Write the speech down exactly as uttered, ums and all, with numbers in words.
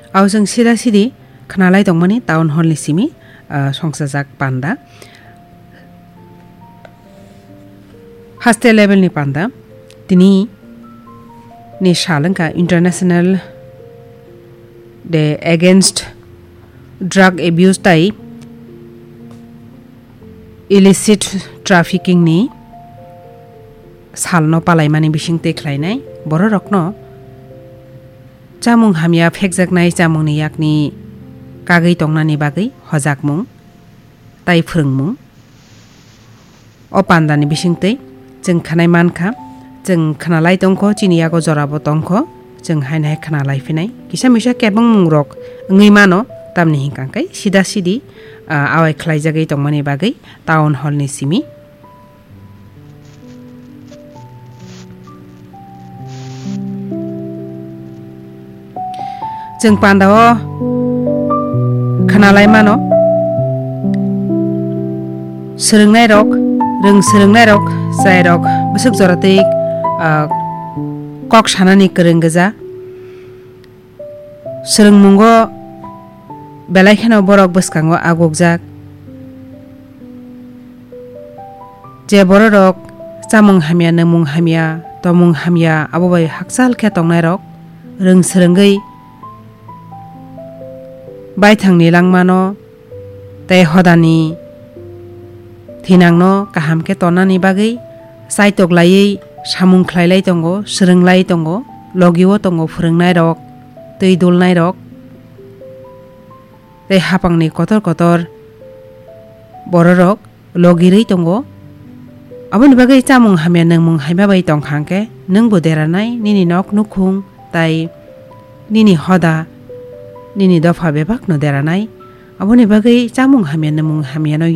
Aw जों सिदा सिदि खोनालाय दंमानि town हलनि सिमि संसाजाक पान्दा हास्टे लेभेलनि पान्दा तिनि नि सालंका international day against drug abuse ताई इलिसिट ट्राफिकिंग नि सालनो पालायमानि बिसिं तेख्लायनाय बर' रकनो जामुं हामिया फेकजाकनाय जामुंनि याकनि कागै तंनानि बागै हजाकमुं ताई फोरोंमुं अ पान्दानि बिसिंतै जों खानाय मानखा जों खोनालाय दंख चिनियागो जराबो दंख जों हायनाय खोनालाय फिनाय किसा मिसा केबं मुंरक ngै मानो तामनि हिंकांकै सिदा सिदि आवाय खलाय जागै तंमानि बागै टाउन हलनि सिमि जों पान्दाव खोनालाय मानो सोलोंनाय रक रों सोलोंनाय रक जाय रक बसुक जरातै कक सानानि गोरों गोजा सोलोंमुंगो बेलायखेनाव बरक बसकांगो आगकजाक जे बर' रक जामुं हामिया नमुं हामिया तमुं हामिया आबोबाय हाकसाल खे तंनाय रक रों सोलोंगै बायथांनि लांमानो तै हदानि थैनांनो काहामके तनानि बागै साइतकलायै सामुं खलायलाय दंगो सोलोंलाय दंगो लगिवो दंगो फोरोंनाय रक तै दलनाय रक तै हापांनि कतर कतर बर' रक लगिरै दंगो aboni bagai chamung hamya nangmung haima bai tongkhangke nang bo deranai nini nok nukhung tai nini hoda nini dofa bebak no deranai aboni bagai chamung hamya namung hamya no